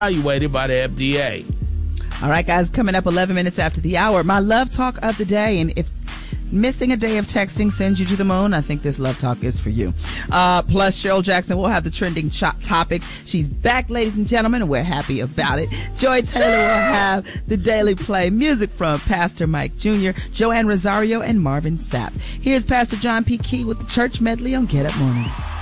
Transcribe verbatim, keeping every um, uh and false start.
evaluated by the F D A. All right, guys, coming up eleven minutes after the hour, my love talk of the day. And if missing a day of texting sends you to the moon, I think this love talk is for you. Uh, plus, Cheryl Jackson will have the trending cho- topics. She's back, ladies and gentlemen, and we're happy about it. Joy Taylor will have the Daily Play, music from Pastor Mike Junior, Joanne Rosario, and Marvin Sapp. Here's Pastor John P. Key with the church medley on Get Up Mornings.